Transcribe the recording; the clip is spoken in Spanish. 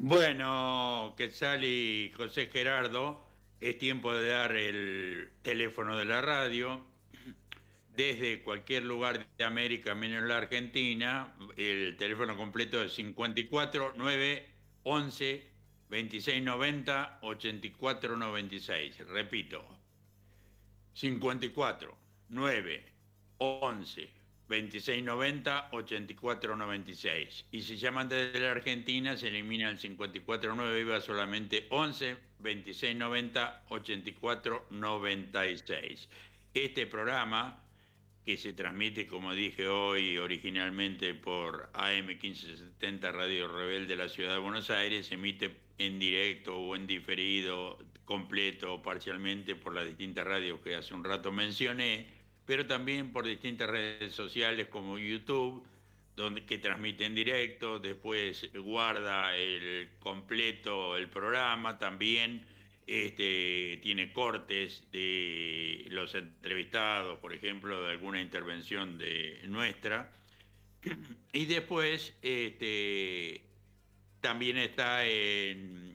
Bueno, Quetzal y José Gerardo, es tiempo de dar el teléfono de la radio. Desde cualquier lugar de América, menos la Argentina, el teléfono completo es 54 9 11 26 90 84 96. Repito, 54 9 11 26 90 84 96. Y si llaman desde la Argentina, se elimina el 54 9 y va solamente 11 26 90 84 96. Este programa, que se transmite, como dije hoy, originalmente por AM 1570 Radio Rebelde de la Ciudad de Buenos Aires, se emite en directo o en diferido, completo o parcialmente por las distintas radios que hace un rato mencioné, pero también por distintas redes sociales como YouTube, que transmite en directo, después guarda el completo el programa, también tiene cortes de los entrevistados, por ejemplo, de alguna intervención de nuestra. Y después también está